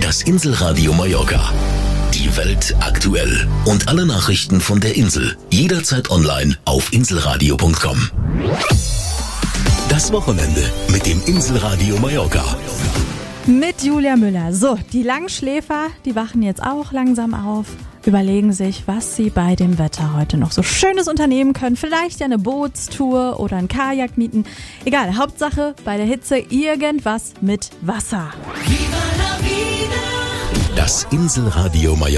Das Inselradio Mallorca. Die Welt aktuell. Und alle Nachrichten von der Insel. Jederzeit online auf inselradio.com. Das Wochenende mit dem Inselradio Mallorca. Mit Julia Müller. So, die Langschläfer, die wachen jetzt auch langsam auf, überlegen sich, was sie bei dem Wetter heute noch so Schönes unternehmen können. Vielleicht ja eine Bootstour oder ein Kajak mieten. Egal, Hauptsache bei der Hitze irgendwas mit Wasser. Das Inselradio Mallorca.